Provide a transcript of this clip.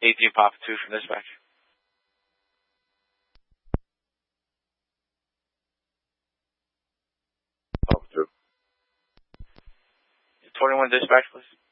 18 Papa 2 from dispatch. 21 dispatch, please.